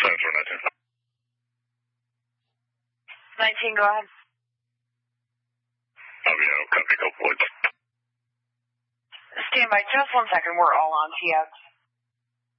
Transfer 19, go ahead. Copy, go forward. Stand by just 1 second. We're all on TX.